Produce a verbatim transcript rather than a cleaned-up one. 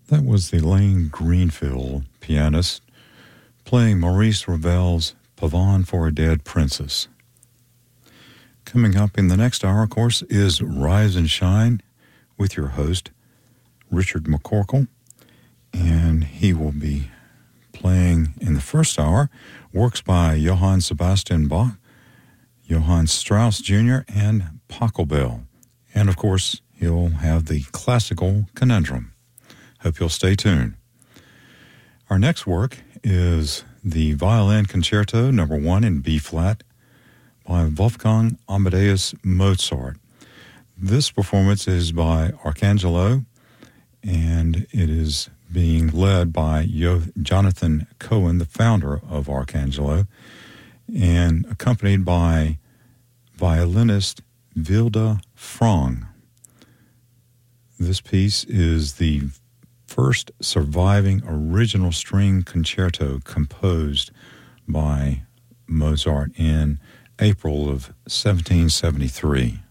That was the Lane Greenfield pianist playing Maurice Ravel's Pavane for a Dead Princess. Coming up in the next hour, of course, is Rise and Shine with your host, Richard McCorkle, and he will be playing in the first hour works by Johann Sebastian Bach, Johann Strauss Junior, and Pachelbel. And, of course, he'll have the classical conundrum. Hope you'll stay tuned. Our next work is the Violin Concerto Number One in B-flat by Wolfgang Amadeus Mozart. This performance is by Arcangelo, and it is being led by Yo- Jonathan Cohen, the founder of Arcangelo, and accompanied by violinist Vilde Frang. This piece is the first surviving original string concerto composed by Mozart in April of seventeen seventy-three.